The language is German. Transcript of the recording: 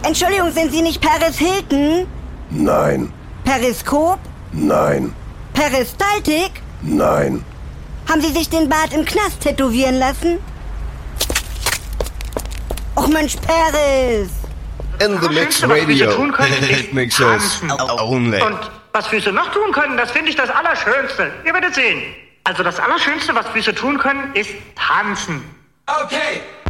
Entschuldigung, sind Sie nicht Paris Hilton? Nein. Periskop? Nein. Peristaltik? Nein. Haben Sie sich den Bart im Knast tätowieren lassen? Och Mensch, Paris! In the Mix Radio. It makes us only. Und was Füße noch tun können, das finde ich das Allerschönste. Ihr werdet sehen. Also das Allerschönste, was Füße tun können, ist tanzen. Okay.